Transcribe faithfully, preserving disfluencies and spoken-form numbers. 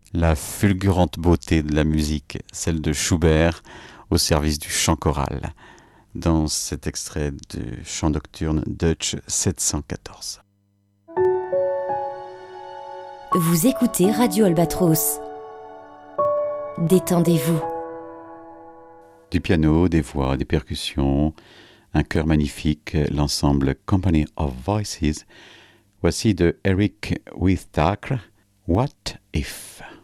La fulgurante beauté de la musique, celle de Schubert, au service du chant choral, dans cet extrait de chant nocturne Deutsch sept cent quatorze. Vous écoutez Radio Albatros. Détendez-vous. Du piano, des voix, des percussions, un chœur magnifique, l'ensemble Company of Voices. Voici de Eric Whittaker, What If?